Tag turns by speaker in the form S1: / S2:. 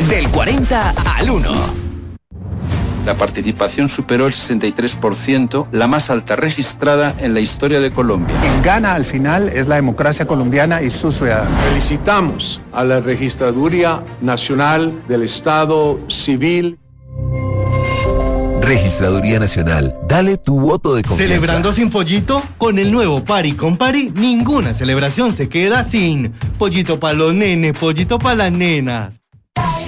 S1: Del 40 al 1.
S2: La participación superó el 63%, la más alta registrada en la historia de Colombia.
S3: Quien gana al final es la democracia colombiana y sus ciudadanos.
S4: Felicitamos a la Registraduría Nacional del Estado Civil.
S5: Registraduría Nacional, dale tu voto de confianza.
S6: ¿Celebrando sin pollito? Con el nuevo Pari con Pari, ninguna celebración se queda sin. Pollito para los nenes, pollito para las nenas.